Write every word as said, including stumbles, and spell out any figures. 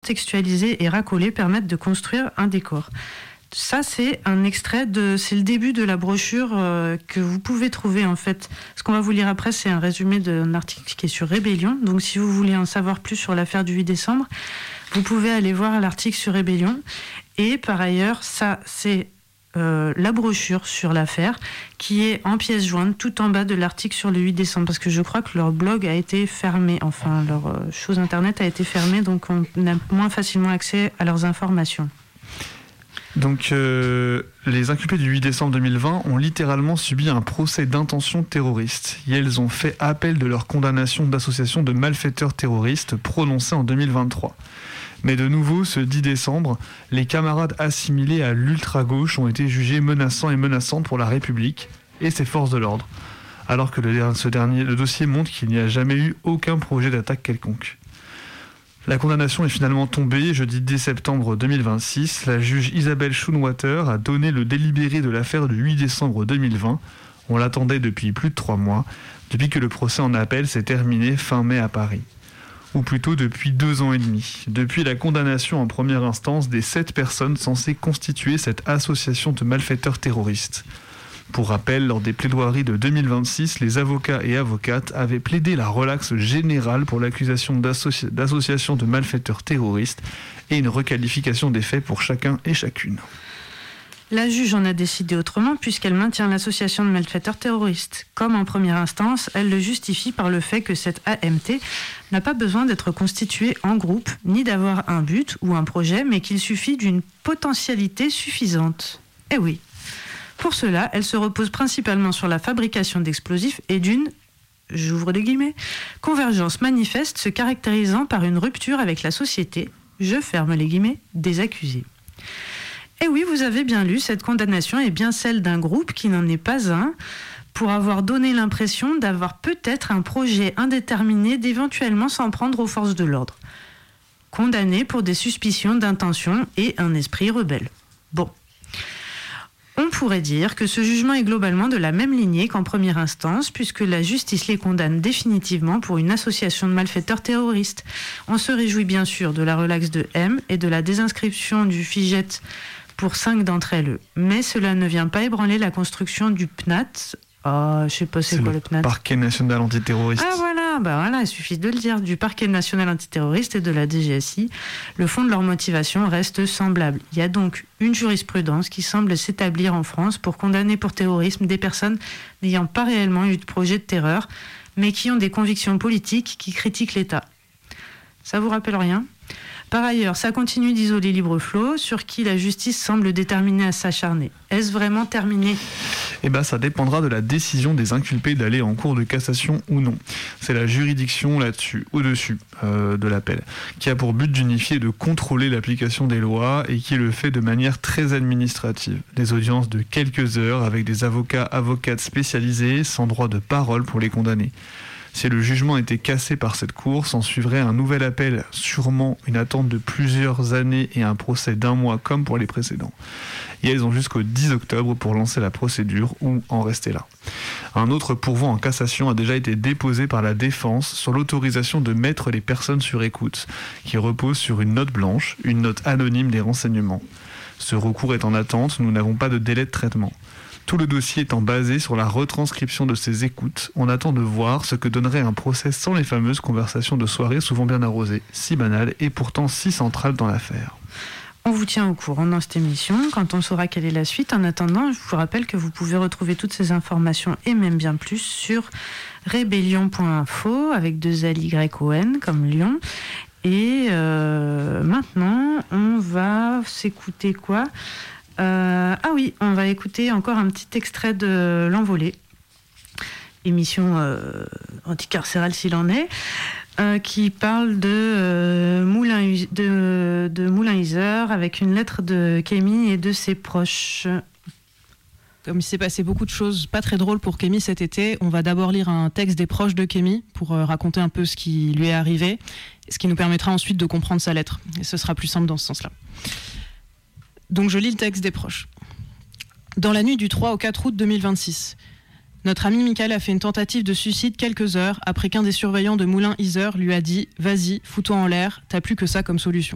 contextualisées et racolées permettent de construire un décor. Ça, c'est un extrait de, c'est le début de la brochure euh, que vous pouvez trouver en fait. Ce qu'on va vous lire après, c'est un résumé d'un article qui est sur Rébellion. Donc, si vous voulez en savoir plus sur l'affaire du huit décembre, vous pouvez aller voir l'article sur Rébellion. Et par ailleurs, ça, c'est euh, la brochure sur l'affaire qui est en pièce jointe tout en bas de l'article sur le huit décembre. Parce que je crois que leur blog a été fermé, enfin, leur euh, chose internet a été fermée, donc on a moins facilement accès à leurs informations. Donc, euh, les inculpés du huit décembre deux mille vingt ont littéralement subi un procès d'intention terroriste. Et elles ont fait appel de leur condamnation d'association de malfaiteurs terroristes prononcée en deux mille vingt-trois. Mais de nouveau, ce dix décembre, les camarades assimilés à l'ultra-gauche ont été jugés menaçants et menaçantes pour la République et ses forces de l'ordre. Alors que le, ce dernier, le dossier montre qu'il n'y a jamais eu aucun projet d'attaque quelconque. La condamnation est finalement tombée jeudi dix septembre deux mille vingt-six. La juge Isabelle Schoonwater a donné le délibéré de l'affaire du huit décembre deux mille vingt. On l'attendait depuis plus de trois mois, depuis que le procès en appel s'est terminé fin mai à Paris. Ou plutôt depuis deux ans et demi. Depuis la condamnation en première instance des sept personnes censées constituer cette association de malfaiteurs terroristes. Pour rappel, lors des plaidoiries de deux mille vingt-six, les avocats et avocates avaient plaidé la relaxe générale pour l'accusation d'associ... d'association de malfaiteurs terroristes et une requalification des faits pour chacun et chacune. La juge en a décidé autrement puisqu'elle maintient l'association de malfaiteurs terroristes. Comme en première instance, elle le justifie par le fait que cette A M T n'a pas besoin d'être constituée en groupe, ni d'avoir un but ou un projet, mais qu'il suffit d'une potentialité suffisante. Eh oui. Pour cela, elle se repose principalement sur la fabrication d'explosifs et d'une, j'ouvre les guillemets, convergence manifeste se caractérisant par une rupture avec la société, je ferme les guillemets, des accusés. Et oui, vous avez bien lu, cette condamnation est bien celle d'un groupe qui n'en est pas un, pour avoir donné l'impression d'avoir peut-être un projet indéterminé d'éventuellement s'en prendre aux forces de l'ordre. Condamné pour des suspicions d'intention et un esprit rebelle. Bon. On pourrait dire que ce jugement est globalement de la même lignée qu'en première instance, puisque la justice les condamne définitivement pour une association de malfaiteurs terroristes. On se réjouit bien sûr de la relaxe de M et de la désinscription du FIGET pour cinq d'entre elles. Mais cela ne vient pas ébranler la construction du P N A T. Ah, oh, je sais pas c'est, c'est quoi le, le P N A T. Parquet national antiterroriste. Ah voilà, bah voilà, il suffit de le dire, du Parquet national antiterroriste et de la D G S I. Le fond de leur motivation reste semblable. Il y a donc une jurisprudence qui semble s'établir en France pour condamner pour terrorisme des personnes n'ayant pas réellement eu de projet de terreur, mais qui ont des convictions politiques qui critiquent l'État. Ça vous rappelle rien ? Par ailleurs, ça continue d'isoler Libreflot, sur qui la justice semble déterminée à s'acharner. Est-ce vraiment terminé ? Eh bien, ça dépendra de la décision des inculpés d'aller en cour de cassation ou non. C'est la juridiction là-dessus, au-dessus euh, de l'appel, qui a pour but d'unifier et de contrôler l'application des lois et qui le fait de manière très administrative. Des audiences de quelques heures avec des avocats, avocates spécialisés, sans droit de parole pour les condamnés. Si le jugement était cassé par cette cour, s'en suivrait un nouvel appel, sûrement une attente de plusieurs années et un procès d'un mois comme pour les précédents. Et elles ont jusqu'au dix octobre pour lancer la procédure ou en rester là. Un autre pourvoi en cassation a déjà été déposé par la défense sur l'autorisation de mettre les personnes sur écoute, qui repose sur une note blanche, une note anonyme des renseignements. Ce recours est en attente, nous n'avons pas de délai de traitement. Tout le dossier étant basé sur la retranscription de ces écoutes, on attend de voir ce que donnerait un procès sans les fameuses conversations de soirée souvent bien arrosées, si banales et pourtant si centrales dans l'affaire. On vous tient au courant dans cette émission, quand on saura quelle est la suite. En attendant, je vous rappelle que vous pouvez retrouver toutes ces informations et même bien plus sur rébellion point info avec deux L Y O N comme Lyon. Et euh, maintenant, on va s'écouter quoi ? Euh, ah oui, on va écouter encore un petit extrait de L'Envolée, émission euh, anticarcérale s'il en est, euh, qui parle de, euh, Moulin, de, de Moulin-Iser avec une lettre de Kémy et de ses proches. Comme il s'est passé beaucoup de choses pas très drôles pour Kémy cet été, on va d'abord lire un texte des proches de Kémy pour euh, raconter un peu ce qui lui est arrivé, ce qui nous permettra ensuite de comprendre sa lettre. Et ce sera plus simple dans ce sens-là. Donc je lis le texte des proches. Dans la nuit du trois au quatre août deux mille vingt-six, notre ami Michael a fait une tentative de suicide quelques heures après qu'un des surveillants de Moulin-Iser lui a dit « Vas-y, fous-toi en l'air, t'as plus que ça comme solution ».